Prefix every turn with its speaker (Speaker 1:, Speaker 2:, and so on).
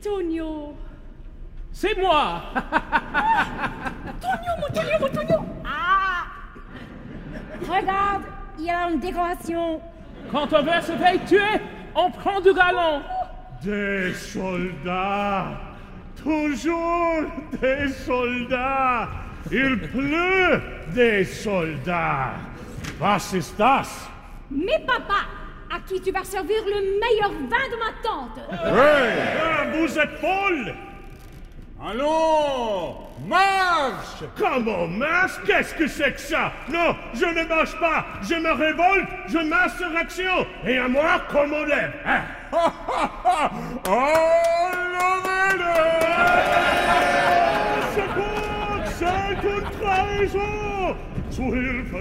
Speaker 1: Tonio.
Speaker 2: C'est moi.
Speaker 1: Mon Tonio. Ah! Regarde, il y a une décoration.
Speaker 2: Quand on veut se faire tuer, on prend du galon.
Speaker 3: Des soldats. Toujours des soldats. Il pleut des soldats. Was ist das?
Speaker 1: Mais papa, à qui tu vas servir le meilleur vin de ma tante?
Speaker 3: Hey, vous êtes folle!
Speaker 4: Allons, marche!
Speaker 3: Comment marche? Qu'est-ce que c'est que ça? Non, je ne marche pas. Je me révolte, je m'insurrection. Et à moi qu'on m'enlève. Hein? C'est une trahison! Zu Hilfe!